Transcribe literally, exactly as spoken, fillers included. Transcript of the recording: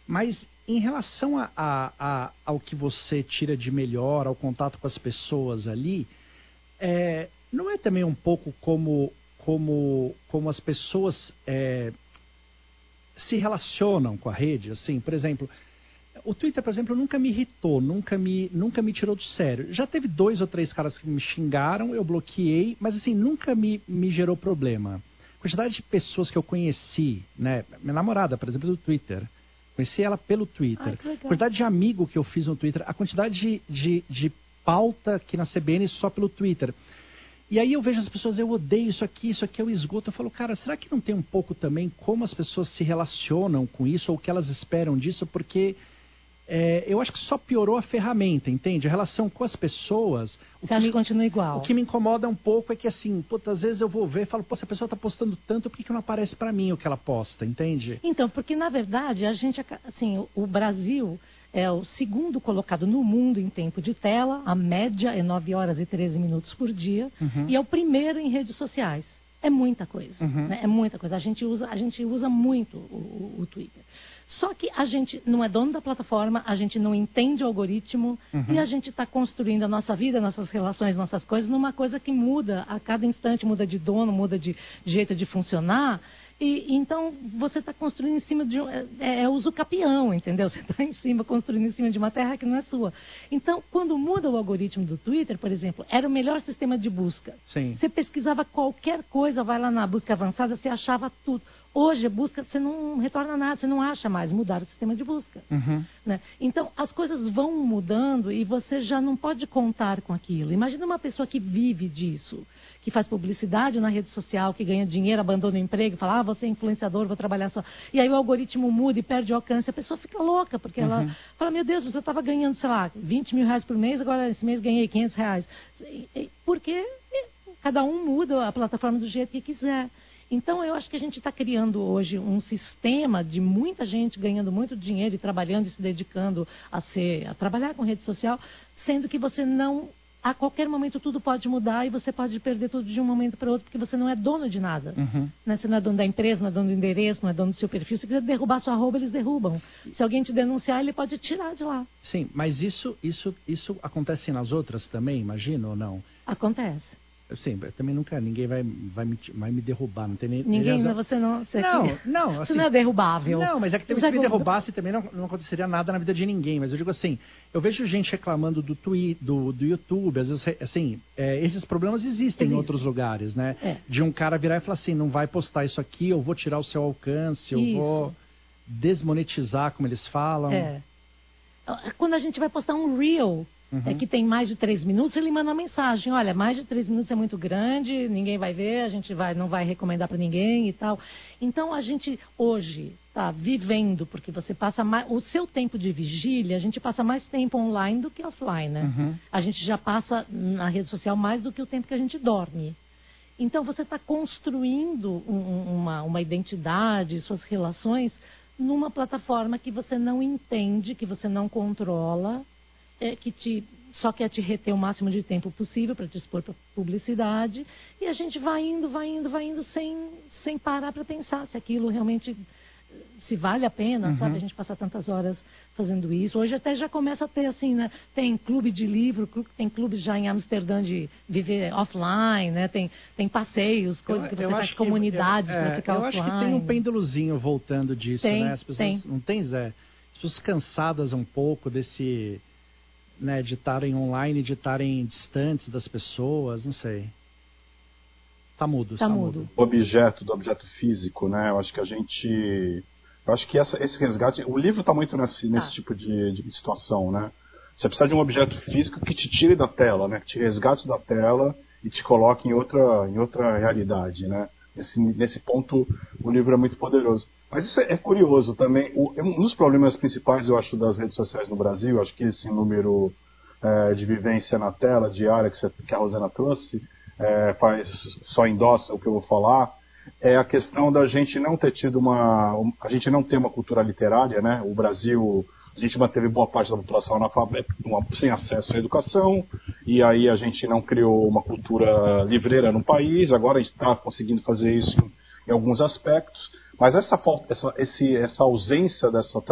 Mas em relação a, a, a, ao que você tira de melhor, ao contato com as pessoas ali, é, não é também um pouco como, como, como as pessoas é, se relacionam com a rede? Assim, por exemplo, o Twitter, por exemplo, nunca me irritou, nunca me, nunca me tirou do sério. Já teve dois ou três caras que me xingaram, eu bloqueei, mas assim, nunca me, me gerou problema. A quantidade de pessoas que eu conheci, né? Minha namorada, por exemplo, do Twitter. Conheci ela pelo Twitter. Ai, a quantidade de amigo que eu fiz no Twitter, a quantidade de, de, de pauta aqui na C B N só pelo Twitter. E aí eu vejo as pessoas, eu odeio isso aqui, isso aqui é o esgoto. Eu falo, cara, será que não tem um pouco também como as pessoas se relacionam com isso ou o que elas esperam disso? Porque é, eu acho que só piorou a ferramenta, entende? A relação com as pessoas... O Você que me continua igual. O que me incomoda um pouco é que, assim, puta, às vezes eu vou ver e falo, pô, se a pessoa tá postando tanto, por que, que não aparece pra mim o que ela posta, entende? Então, porque, na verdade, a gente, assim, o Brasil é o segundo colocado no mundo em tempo de tela, a média é nove horas e treze minutos por dia, Uhum. e é o primeiro em redes sociais. É muita coisa, Uhum. né? É muita coisa. A gente usa, a gente usa muito o, o, o Twitter. Só que a gente não é dono da plataforma, a gente não entende o algoritmo Uhum. e a gente está construindo a nossa vida, nossas relações, nossas coisas numa coisa que muda a cada instante, muda de dono, muda de, de jeito de funcionar. E então você está construindo em cima de um, é, é uso capião, entendeu? Você está em cima, construindo em cima de uma terra que não é sua. Então, quando muda o algoritmo do Twitter, por exemplo, era o melhor sistema de busca. Sim. Você pesquisava qualquer coisa, vai lá na busca avançada, você achava tudo. Hoje, a busca, você não retorna nada, você não acha mais. Mudaram o sistema de busca. Uhum. Né? Então, as coisas vão mudando e você já não pode contar com aquilo. Imagina uma pessoa que vive disso, que faz publicidade na rede social, que ganha dinheiro, abandona o emprego, fala, ah, você é influenciador, vou trabalhar só. E aí o algoritmo muda e perde o alcance. A pessoa fica louca, porque ela Uhum. fala, meu Deus, você estava ganhando, sei lá, vinte mil reais por mês, agora esse mês ganhei quinhentos reais. Porque cada um muda a plataforma do jeito que quiser. Então, eu acho que a gente está criando hoje um sistema de muita gente ganhando muito dinheiro e trabalhando e se dedicando a, ser, a trabalhar com rede social, sendo que você não... A qualquer momento tudo pode mudar e você pode perder tudo de um momento para outro, porque você não é dono de nada. Uhum. Né? Você não é dono da empresa, não é dono do endereço, não é dono do seu perfil. Se quiser derrubar sua arroba, eles derrubam. Se alguém te denunciar, ele pode tirar de lá. Sim, mas isso, isso, isso acontece nas outras também, imagino ou não? Acontece. Sim, também nunca, ninguém vai, vai, me, vai me derrubar, não tem nem... Ninguém, nem você não... Você não, aqui, não, você assim, não é derrubável. Não, mas é que também Você se me é... derrubasse também não, não aconteceria nada na vida de ninguém. Mas eu digo assim, eu vejo gente reclamando do Twitter, do, do YouTube, às vezes, assim, é, esses problemas existem Existe. em outros lugares, né? É. De um cara virar e falar assim, não vai postar isso aqui, eu vou tirar o seu alcance, eu Isso. vou desmonetizar, como eles falam. É. Quando a gente vai postar um Reel... Uhum. É que tem mais de três minutos, ele manda uma mensagem, olha, mais de três minutos é muito grande, ninguém vai ver, a gente vai, não vai recomendar para ninguém e tal. Então, a gente hoje está vivendo, porque você passa mais, o seu tempo de vigília, a gente passa mais tempo online do que offline, né? Uhum. A gente já passa na rede social mais do que o tempo que a gente dorme. Então, você está construindo um, uma, uma identidade, suas relações, numa plataforma que você não entende, que você não controla, É, que te, só quer te reter o máximo de tempo possível para te expor para publicidade. E a gente vai indo, vai indo, vai indo sem, sem parar para pensar se aquilo realmente se vale a pena, uhum. sabe? A gente passar tantas horas fazendo isso. Hoje até já começa a ter assim, né? Tem clube de livro, tem clubes já em Amsterdã de viver offline, né? Tem, tem passeios, coisas que você faz, comunidades para é, ficar eu offline. Eu acho que tem um pêndulozinho voltando disso, tem, né? As pessoas, tem. Não tem, Zé? As pessoas cansadas um pouco desse... Né, de estarem online, de estarem distantes das pessoas, não sei. Tá mudo, tá, tá mudo. mudo. O objeto, do objeto físico, né? Eu acho que a gente... Eu acho que essa, esse resgate... O livro está muito nesse, nesse ah. tipo de, de situação, né? Você precisa de um objeto físico que te tire da tela, né? Que te resgate da tela e te coloque em outra, em outra realidade, né? Nesse, nesse ponto, o livro é muito poderoso. Mas isso é curioso também. Um dos problemas principais, eu acho, das redes sociais no Brasil, eu acho que esse número é, de vivência na tela diária que, você, que a Rosana trouxe, é, faz, só endossa o que eu vou falar, é a questão da gente não ter tido uma... A gente não ter uma cultura literária, né? O Brasil, a gente manteve boa parte da população analfabeta, sem acesso à educação, e aí a gente não criou uma cultura livreira no país, agora a gente está conseguindo fazer isso em, em alguns aspectos. Mas essa, essa, esse, essa ausência dessa